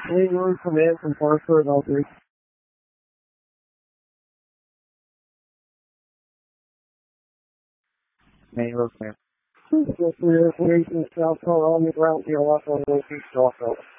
Main road command from Parker at L3. Main road command. Just for your information, South Carolina ground to your left on the east also.